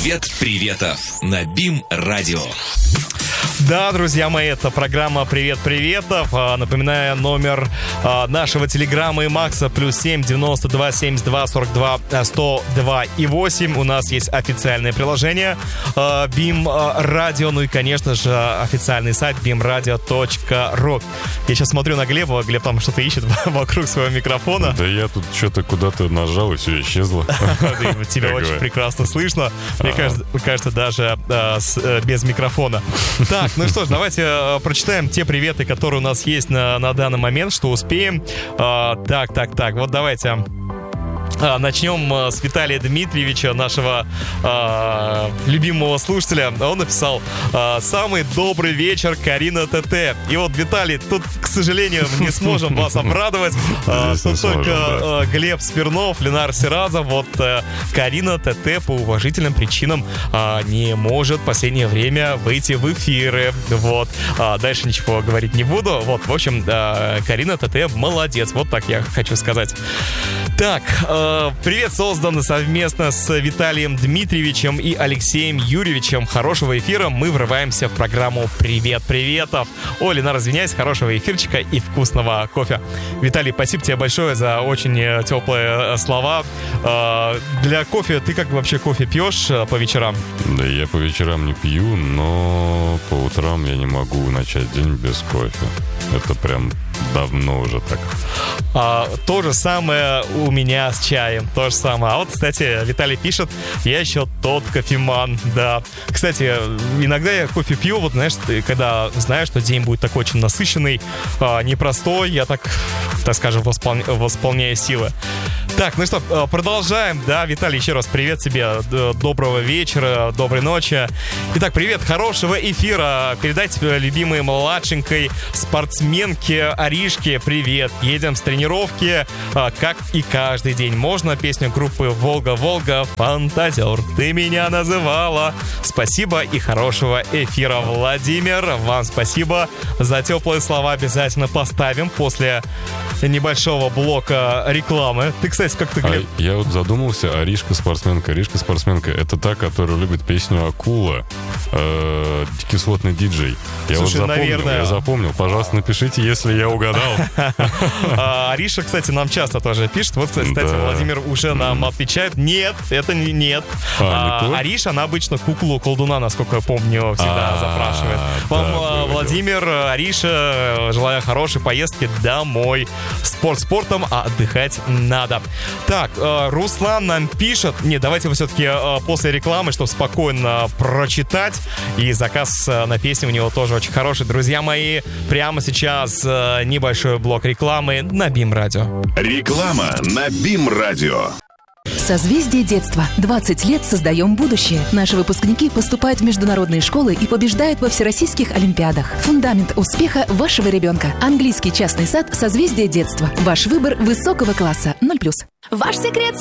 Привет Приветов на БИМ-радио. Да, друзья мои, это программа «Привет Приветов». Напоминаю, номер нашего телеграмма и Макса +7 92 72 42 102 и 8. У нас есть официальное приложение БИМ-радио, ну и, конечно же, официальный сайт bimradio.ru. Я сейчас смотрю на Глеба. Глеб там что-то ищет вокруг своего микрофона. Да я тут что-то куда-то нажал, и все исчезло. Тебя очень прекрасно слышно. Мне кажется, даже без микрофона. Так, ну что ж, давайте прочитаем те приветы, которые у нас есть на данный момент, что успеем. Так, вот давайте начнем с Виталия Дмитриевича, нашего любимого слушателя. Он написал: «Самый добрый вечер, Карина ТТ». И вот, Виталий, тут, к сожалению, не сможем вас обрадовать. Тут только Глеб Смирнов, Ленар Сиразов. Вот Карина ТТ по уважительным причинам не может в последнее время выйти в эфиры. Вот. Дальше ничего говорить не буду. Вот, в общем, Карина ТТ молодец. Вот так я хочу сказать. Так, привет создан совместно с Виталием Дмитриевичем и Алексеем Юрьевичем. Хорошего эфира, мы врываемся в программу «Привет Приветов». Ой, Ленар, извиняюсь, хорошего эфирчика и вкусного кофе. Виталий, спасибо тебе большое за очень теплые слова. Для кофе, ты как вообще кофе пьешь по вечерам? Да я по вечерам не пью, но по утрам я не могу начать день без кофе. Это прям давно уже так. То же самое у меня с чаем. То же самое. А вот, кстати, Виталий пишет: я еще тот кофеман. Да. Кстати, иногда я кофе пью, вот знаешь, когда знаю, что день будет такой очень насыщенный, непростой, я так скажем, восполняю силы. Так, ну что, продолжаем. Да, Виталий, еще раз привет тебе. Доброго вечера, доброй ночи. Итак, привет, хорошего эфира. Передайте любимой младшенькой спортсменке Аришке привет. Едем с тренировки, как и каждый день. Можно песню группы «Волга-Волга», «Фантазер, ты меня называла». Спасибо и хорошего эфира, Владимир. Вам спасибо за теплые слова. Обязательно поставим после небольшого блока рекламы. Ты, кстати, как-то, Глеб... Я вот задумался, Аришка спортсменка. Аришка спортсменка — это та, которая любит песню «Акула», кислотный диджей. Слушай, наверное... Я запомнил. Пожалуйста, напишите, если я угадал. Ариша, кстати, нам часто тоже пишет. Вот, кстати, Владимир уже нам отвечает: нет, это не нет. Ариша, она обычно куклу-колдуна, насколько я помню, всегда запрашивает. Вам, Владимир, Ариша, желаю хорошей поездки домой. Спортом, а отдыхать надо. Так, Руслан нам пишет. Не, давайте вы все-таки после рекламы, чтобы спокойно прочитать. И заказ на песню у него тоже очень хороший. Друзья мои, прямо сейчас небольшой блок рекламы на БИМ-радио. Реклама на БИМ-радио. Созвездие детства. 20 лет создаем будущее. Наши выпускники поступают в международные школы и побеждают во всероссийских олимпиадах. Фундамент успеха вашего ребенка. Английский частный сад «Созвездие детства». Ваш выбор высокого класса. 0+. Ваш секрет